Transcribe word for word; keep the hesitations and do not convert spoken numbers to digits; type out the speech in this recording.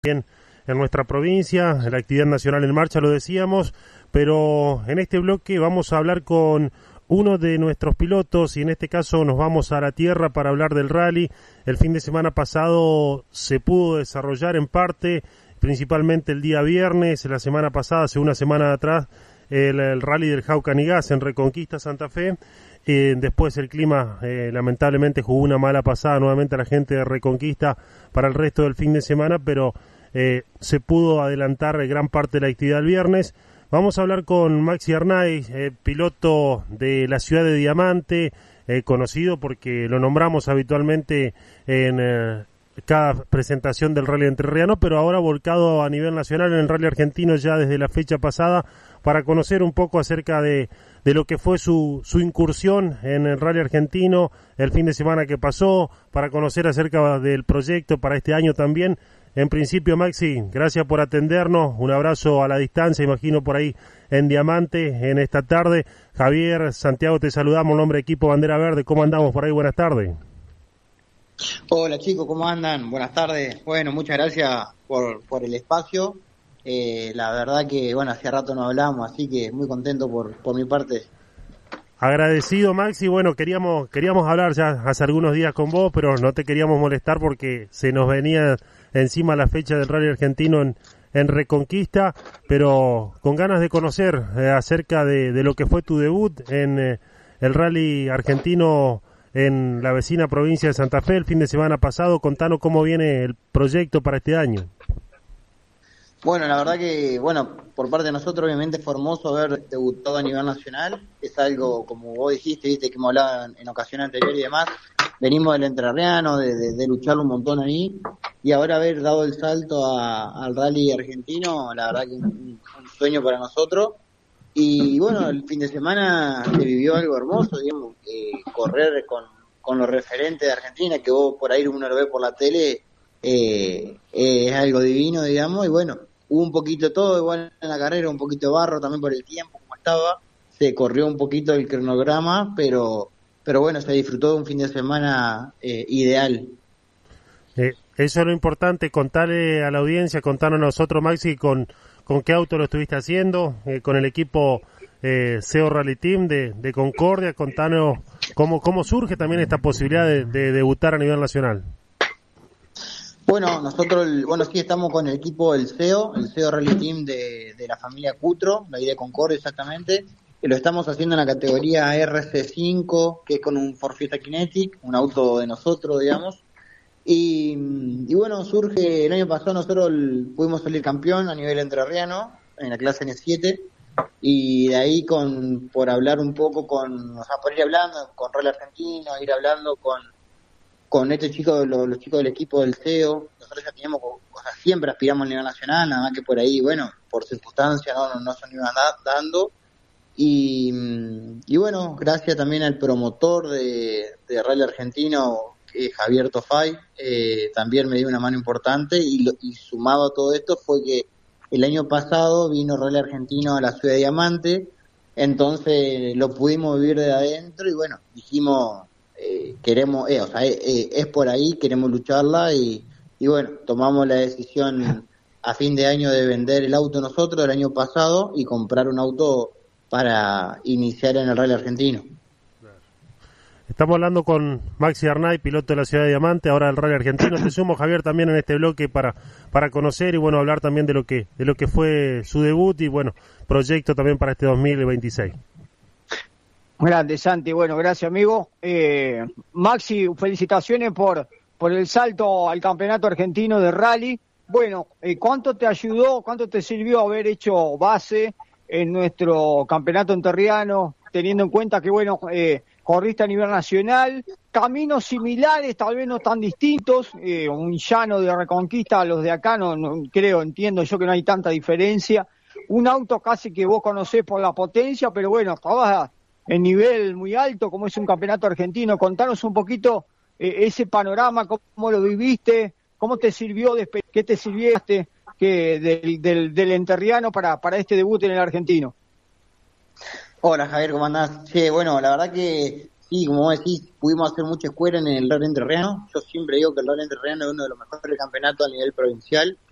Bien, en nuestra provincia, la actividad nacional en marcha, lo decíamos, pero en este bloque vamos a hablar con uno de nuestros pilotos y en este caso nos vamos a la tierra para hablar del rally. El fin de semana pasado se pudo desarrollar en parte, principalmente el día viernes, la semana pasada, hace una semana atrás, el, el rally del Jaucanigas en Reconquista Santa Fe. Eh, después el clima eh, lamentablemente jugó una mala pasada nuevamente a la gente de Reconquista para el resto del fin de semana, pero eh, se pudo adelantar gran parte de la actividad el viernes. Vamos a hablar con Maxi Arnaiz, eh, piloto de la ciudad de Diamante, eh, conocido porque lo nombramos habitualmente en eh, cada presentación del rally entrerriano, pero ahora volcado a nivel nacional en el rally argentino ya desde la fecha pasada, para conocer un poco acerca de, de lo que fue su, su incursión en el rally argentino el fin de semana que pasó, para conocer acerca del proyecto para este año también. En principio, Maxi, gracias por atendernos, un abrazo a la distancia, imagino por ahí en Diamante en esta tarde. Javier, Santiago, te saludamos, nombre de equipo Bandera Verde, ¿cómo andamos por ahí? Buenas tardes. Hola chicos, ¿cómo andan? Buenas tardes. Bueno, muchas gracias por, por el espacio. Eh, la verdad que, bueno, hace rato no hablamos, así que muy contento por, por mi parte. Agradecido, Maxi. Bueno, queríamos queríamos hablar ya hace algunos días con vos, pero no te queríamos molestar porque se nos venía encima la fecha del rally argentino en, en Reconquista, pero con ganas de conocer eh, acerca de, de lo que fue tu debut en eh, el rally argentino en la vecina provincia de Santa Fe el fin de semana pasado. Contanos cómo viene el proyecto para este año. Bueno, la verdad que, bueno, por parte de nosotros obviamente fue hermoso haber debutado a nivel nacional. Es algo, como vos dijiste, viste que hemos hablado en, en ocasiones anteriores y demás, venimos del entrerriano, de, de, de luchar un montón ahí, y ahora haber dado el salto a, al rally argentino, la verdad que un, un sueño para nosotros. Y bueno, el fin de semana se vivió algo hermoso, digamos, eh, correr con, con los referentes de Argentina, que vos por ahí uno lo ve por la tele, eh, eh, es algo divino, digamos, y bueno, hubo un poquito de todo, igual en la carrera, un poquito de barro también por el tiempo, como estaba, se corrió un poquito el cronograma, pero pero bueno, se disfrutó de un fin de semana eh, ideal. Eh, eso es lo importante, contarle a la audiencia, contarnos a nosotros, Maxi, con, con qué auto lo estuviste haciendo, eh, con el equipo eh, S E O Rally Team de, de Concordia. Contanos cómo, cómo surge también esta posibilidad de, de debutar a nivel nacional. Bueno, nosotros, bueno, sí, estamos con el equipo del S E O, el S E O Rally Team de, de la familia Cutro, de ahí de Concordia exactamente. Lo estamos haciendo en la categoría R C cinco, que es con un Ford Fiesta Kinetic, un auto de nosotros, digamos. Y, y bueno, surge, el año pasado nosotros pudimos salir campeón a nivel entrerriano, en la clase N siete, y de ahí con por hablar un poco con, o sea, por ir hablando con Rally Argentino, ir hablando con con este chico, los, los chicos del equipo del S E O, nosotros ya teníamos, o sea, siempre aspiramos al nivel nacional, nada más que por ahí, bueno, por circunstancias no, no, no se nos iban dando. Y, y bueno, gracias también al promotor de, de Rally Argentino, eh, Javier Tofay, eh, también me dio una mano importante, y, lo, y sumado a todo esto fue que el año pasado vino Rally Argentino a la ciudad de Diamante, entonces lo pudimos vivir de adentro y bueno, dijimos, eh, queremos, eh, o sea, eh, eh, es por ahí, queremos lucharla y, y bueno, tomamos la decisión a fin de año de vender el auto nosotros el año pasado y comprar un auto para iniciar en el rally argentino. Estamos hablando con Maxi Arnaiz, piloto de la ciudad de Diamante, ahora del rally argentino. Te sumo, Javier, también en este bloque para para conocer y bueno, hablar también de lo que de lo que fue su debut y bueno, proyecto también para este dos mil veintiséis. Grande, Santi. Bueno, gracias, amigo. Eh, Maxi, felicitaciones por por el salto al campeonato argentino de rally. Bueno, eh, ¿cuánto te ayudó, cuánto te sirvió haber hecho base en nuestro campeonato entrerriano, teniendo en cuenta que, bueno, eh, corriste a nivel nacional, caminos similares, tal vez no tan distintos, eh, un llano de Reconquista a los de acá, no, no creo, entiendo yo que no hay tanta diferencia, un auto casi que vos conocés por la potencia, pero bueno, estabas en nivel muy alto, como es un campeonato argentino. Contanos un poquito eh, ese panorama, cómo lo viviste, cómo te sirvió, qué te sirvieste que del, del, del entrerriano para, para este debut en el argentino. Hola Javier, ¿cómo andás? Sí, bueno, la verdad que sí, como vos decís, pudimos hacer mucha escuela en el rally entrerriano. Yo siempre digo que el rally entrerriano es uno de los mejores campeonatos a nivel provincial